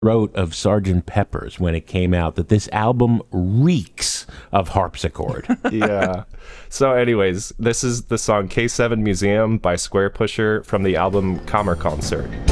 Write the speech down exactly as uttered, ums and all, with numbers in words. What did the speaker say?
wrote of Sergeant Pepper's when it came out that this album reeks of harpsichord. Yeah. So anyways, this is the song K seven Museum by Square Pusher from the album Kammer Concert.